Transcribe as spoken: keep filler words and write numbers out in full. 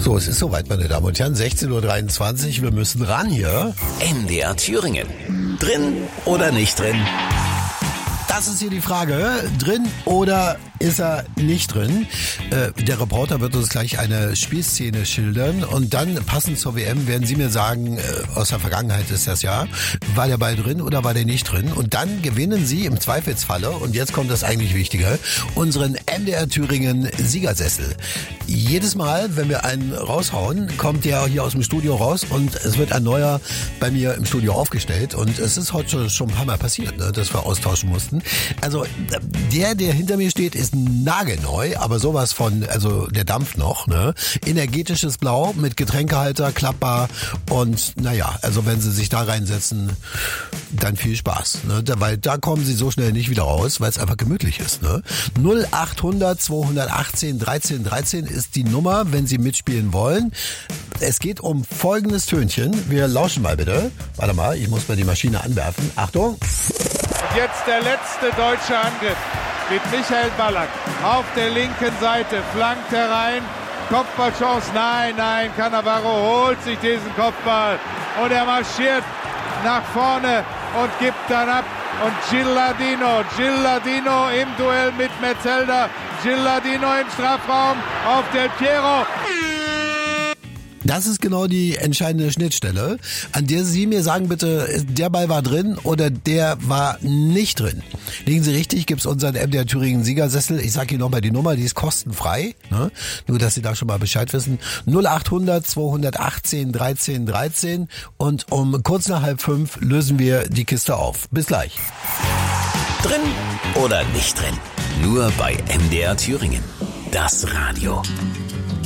So, es ist soweit, meine Damen und Herren. sechzehn Uhr dreiundzwanzig, wir müssen ran hier. M D R Thüringen. Drin oder nicht drin? Das ist hier die Frage. Drin oder ist er nicht drin? Äh, der Reporter wird uns gleich eine Spielszene schildern und dann, passend zur W M, werden Sie mir sagen, äh, aus der Vergangenheit ist das ja, war der Ball drin oder war der nicht drin? Und dann gewinnen Sie im Zweifelsfalle, und jetzt kommt das eigentlich Wichtige, unseren M D R Thüringen Siegersessel. Jedes Mal, wenn wir einen raushauen, kommt der hier aus dem Studio raus und es wird ein neuer bei mir im Studio aufgestellt. Und es ist heute schon ein paar Mal passiert, ne, dass wir austauschen mussten. Also der, der hinter mir steht, ist nagelneu, aber sowas von, also der dampft noch, ne? Energetisches Blau mit Getränkehalter, klappbar und naja, also wenn Sie sich da reinsetzen, dann viel Spaß, ne? Weil da kommen Sie so schnell nicht wieder raus, weil es einfach gemütlich ist, ne? null acht hundert zweihundertachtzehn dreizehn dreizehn ist die Nummer, wenn Sie mitspielen wollen. Es geht um folgendes Tönchen. Wir lauschen mal bitte. Warte mal, ich muss mal die Maschine anwerfen. Achtung. Jetzt der letzte deutsche Angriff mit Michael Ballack auf der linken Seite, flankt herein, Kopfballchance, nein, nein, Cannavaro holt sich diesen Kopfball und er marschiert nach vorne und gibt dann ab und Gilardino, Gilardino im Duell mit Metzelder, Gilardino im Strafraum auf Del Piero. Das ist genau die entscheidende Schnittstelle, an der Sie mir sagen bitte, der Ball war drin oder der war nicht drin. Liegen Sie richtig, gibt's unseren M D R Thüringen Siegersessel. Ich sage Ihnen nochmal die Nummer, die ist kostenfrei. Ne? Nur, dass Sie da schon mal Bescheid wissen. null acht hundert zweihundertachtzehn dreizehn dreizehn und um kurz nach halb fünf lösen wir die Kiste auf. Bis gleich. Drin oder nicht drin? Nur bei M D R Thüringen. Das Radio.